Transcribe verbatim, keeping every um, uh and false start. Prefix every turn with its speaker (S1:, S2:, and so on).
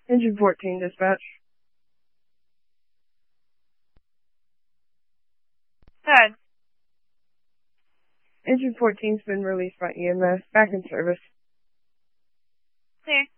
S1: Engine fourteen, dispatch.
S2: Good.
S1: Engine fourteen's been released by E M S. Back in service.
S2: Clear.